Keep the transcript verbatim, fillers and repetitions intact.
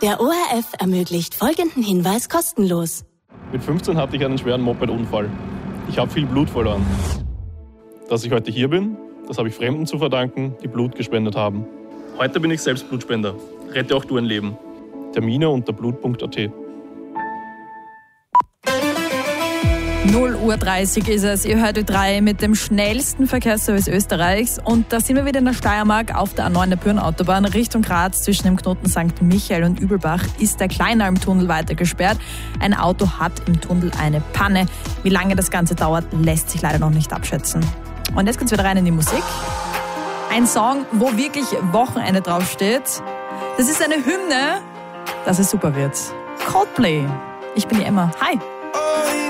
Der O R F ermöglicht folgenden Hinweis kostenlos. Mit fünfzehn hatte ich einen schweren Moped-Unfall. Ich habe viel Blut verloren. Dass ich heute hier bin, das habe ich Fremden zu verdanken, die Blut gespendet haben. Heute bin ich selbst Blutspender. Rette auch du ein Leben. Termine unter blut punkt a t. null Uhr dreißig ist es. Ihr hört Ö drei mit dem schnellsten Verkehrsservice Österreichs. Und da sind wir wieder in der Steiermark auf der A neun der Bürenautobahn Richtung Graz. Zwischen dem Knoten Sankt Michael und Übelbach ist der Kleinalmtunnel weiter gesperrt. Ein Auto hat im Tunnel eine Panne. Wie lange das Ganze dauert, lässt sich leider noch nicht abschätzen. Und jetzt geht's wieder rein in die Musik. Ein Song, wo wirklich Wochenende draufsteht. Das ist eine Hymne, dass es super wird. Coldplay. Ich bin die Emma. Hi.